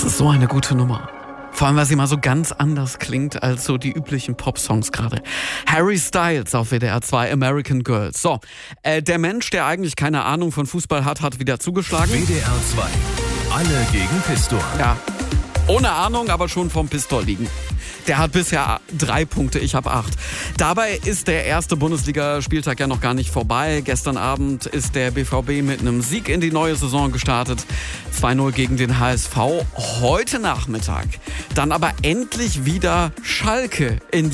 Das ist so eine gute Nummer. Vor allem, weil sie mal so ganz anders klingt als so die üblichen Pop-Songs gerade. Harry Styles auf WDR 2, American Girls. So, der Mensch, der eigentlich keine Ahnung von Fußball hat, hat wieder zugeschlagen. WDR 2, alle gegen Pistor. Ja, ohne Ahnung, aber schon vom Pistol liegen. Der hat bisher 3 Punkte, ich habe 8. Dabei ist der erste Bundesligaspieltag ja noch gar nicht vorbei. Gestern Abend ist der BVB mit einem Sieg in die neue Saison gestartet. 2-0 gegen den HSV. Heute Nachmittag dann aber endlich wieder Schalke in